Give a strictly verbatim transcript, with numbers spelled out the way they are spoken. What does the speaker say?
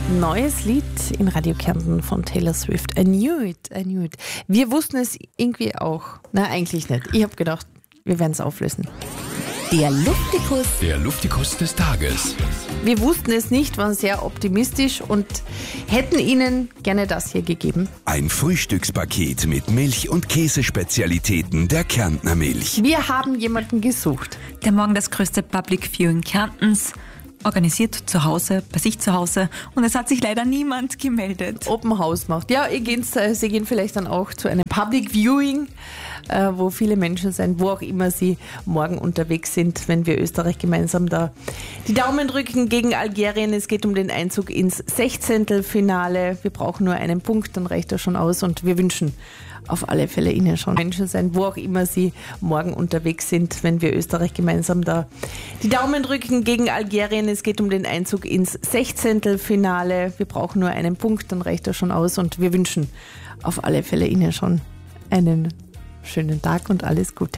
Neues Lied in Radio Kärnten von Taylor Swift. I knew it, I knew it. Wir wussten es irgendwie auch. Na, eigentlich nicht. Ich habe gedacht, wir werden es auflösen. Der Luftikus. Der Luftikus des Tages. Wir wussten es nicht, waren sehr optimistisch und hätten Ihnen gerne das hier gegeben. Ein Frühstückspaket mit Milch- und Käsespezialitäten der Kärntner Milch. Wir haben jemanden gesucht. Der morgen das größte Public Viewing Kärntens. Organisiert zu Hause, bei sich zu Hause. Und es hat sich leider niemand gemeldet. Open House macht. Ja, ihr geht, Sie gehen vielleicht dann auch zu einem Public Viewing, äh, wo viele Menschen sind, wo auch immer sie morgen unterwegs sind, wenn wir Österreich gemeinsam da die Daumen drücken gegen Algerien. Es geht um den Einzug ins Sechzehntelfinale. Wir brauchen nur einen Punkt, dann reicht das schon aus und wir wünschen auf alle Fälle Ihnen schon Menschen sein, wo auch immer Sie morgen unterwegs sind, wenn wir Österreich gemeinsam da die Daumen drücken gegen Algerien. Es geht um den Einzug ins Sechzehntelfinale. Wir brauchen nur einen Punkt, dann reicht das schon aus und wir wünschen auf alle Fälle Ihnen schon einen schönen Tag und alles Gute.